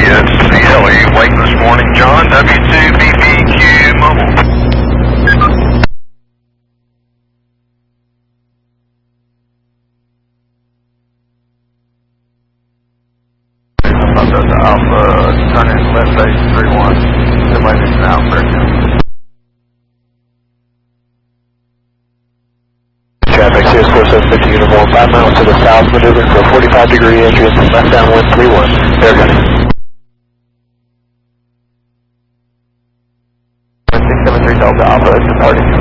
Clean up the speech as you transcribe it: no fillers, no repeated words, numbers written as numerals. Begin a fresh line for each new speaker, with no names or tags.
CLE, wake this morning, John, W2BBQ Mobile. Alpha, turning left base 31, simulation out, Traffic, CS 4750 uniform, 5 miles to the south, maneuvering for a 45-degree entry into left downwind 31, air gunning. 673 Delta Alpha, departing.